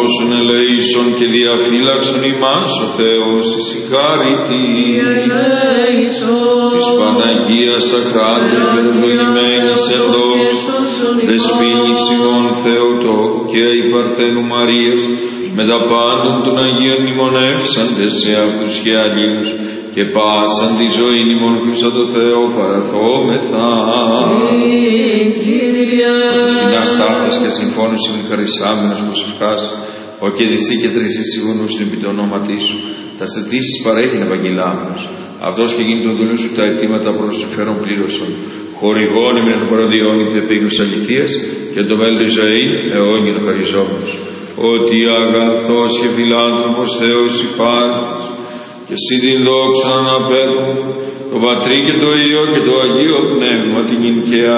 σώσον ελέησον και διαφύλαξον ημάς ο Θεός εις η χάρητη της Παναγίας Ακράτου και ευλογημένης εν δόξου δεσποίνης ημών Θεοτόκου και η Παρθένου Μαρίας με τα πάντων των Αγίων μνημονεύσαντες σε αυτούς και αλλήλους και πάσαν τη ζωή ημών Χριστό το Θεό παραθόμεθα. Κοινάς ταύτας και συμφώνους χαρισάμενος προσευχάς, ο και δυσί και τρισί συμφωνούς επί το ονόματί σου, τα στετήσεις παρέχει Ευαγγελάμενος, αυτός και γίνει τον δουλού σου τα αιτήματα προς το φέρον πλήρωσον, χορηγών με τον παροδιόν της επίγνωσης αληθείας και το μέλλον της ζωή αιώνιον χαριζόμενος, ότι αγαθός και φιλάνθρωπος Θεός υπάρχεις, και εσύ την δόξα να παίρνουν το Πατρί και το Υιό και το Αγίο Πνεύμα την